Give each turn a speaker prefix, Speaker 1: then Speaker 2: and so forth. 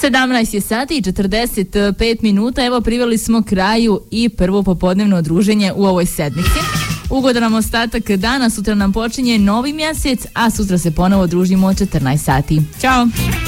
Speaker 1: 17 je sati i 45 minuta. Evo, priveli smo kraju i prvo popodnevno druženje u ovoj sedmici. Ugodan nam ostatak dana, sutra nam počinje novi mjesec, a sutra se ponovo družimo od 14 sati. Ćao!